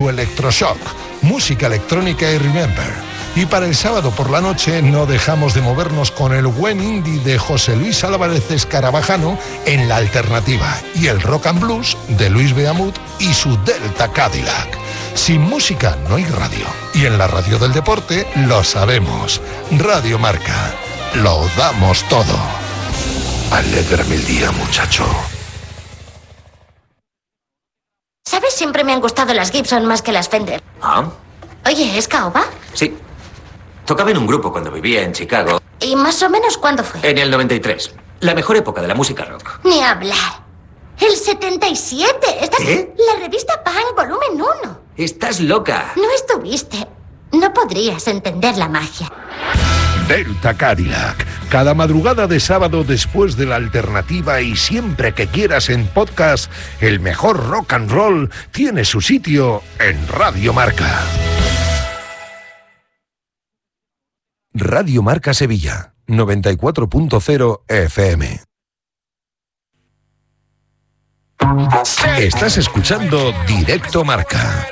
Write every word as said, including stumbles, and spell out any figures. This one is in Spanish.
True Electroshock, música electrónica y remember. Y para el sábado por la noche no dejamos de movernos con el buen indie de José Luis Álvarez Escarabajano en la alternativa y el rock and blues de Luis Beamut y su Delta Cadillac. Sin música no hay radio. Y en la radio del deporte lo sabemos. Radio Marca. Lo damos todo. Alégrame el día, muchacho. ¿Sabes? Siempre me han gustado las Gibson más que las Fender. ¿Ah? Oye, ¿es caoba? Sí. Tocaba en un grupo cuando vivía en Chicago. ¿Y más o menos cuándo fue? En el noventa y tres. La mejor época de la música rock. Ni hablar. El setenta y siete. ¿Estás... ¿Qué? La revista Punk, volumen uno. Estás loca. No estuviste. No podrías entender la magia. Delta Cadillac. Cada madrugada de sábado después de la alternativa y siempre que quieras en podcast, el mejor rock and roll tiene su sitio en Radio Marca. Radio Marca Sevilla, noventa y cuatro punto cero F M. Estás escuchando Directo Marca.